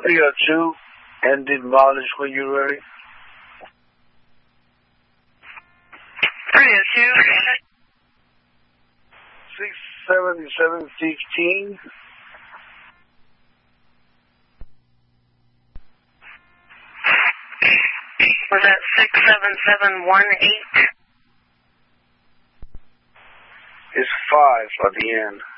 You got 2 and demolish when you're ready. 302. 67715. Was that 67718? It's 5 at the end.